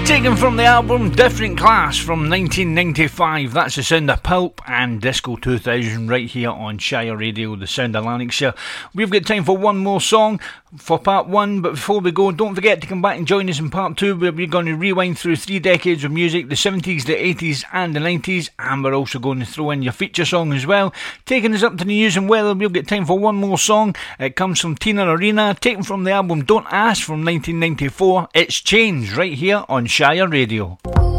Taken from the album Different Class from 1995. That's the sound of Pulp and Disco 2000 right here on Shire Radio, the sound of Lanarkshire. We've got time for one more song for part one, but before we go, don't forget to come back and join us in part two, where we're going to rewind through 3 decades of music, the 70s, the 80s and the 90s, and we're also going to throw in your feature song as well. Taking us up to the news and weather, we've got time for one more song. It comes from Tina Arena, taken from the album Don't Ask from 1994. It's Change right here on Shire Radio.